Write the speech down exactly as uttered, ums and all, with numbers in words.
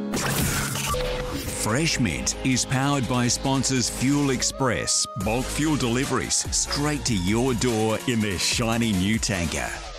Fresh Mint is powered by sponsors Fuel Express, bulk fuel deliveries straight to your door in their shiny new tanker.